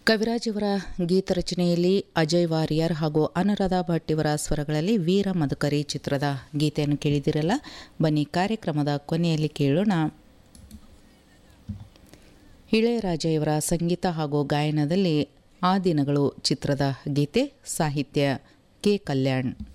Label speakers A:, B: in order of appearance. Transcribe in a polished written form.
A: ಕವಿರಾಜ್ ಇವರ ಗೀತರಚನೆಯಲ್ಲಿ ಅಜಯ್ ವಾರಿಯರ್ ಹಾಗೂ ಅನುರಾಧ ಭಟ್ ಇವರ ಸ್ವರಗಳಲ್ಲಿ ವೀರ ಮಧುಕರಿ ಚಿತ್ರದ ಗೀತೆಯನ್ನು ಕೇಳಿದಿರಲ್ಲ. ಬನ್ನಿ ಕಾರ್ಯಕ್ರಮದ ಕೊನೆಯಲ್ಲಿ ಕೇಳೋಣ ಇಳೆಯರಾಜ ಇವರ ಸಂಗೀತ ಹಾಗೂ ಗಾಯನದಲ್ಲಿ ಆ ದಿನಗಳು ಚಿತ್ರದ ಗೀತೆ, ಸಾಹಿತ್ಯ ಕೆ. ಕಲ್ಯಾಣ್.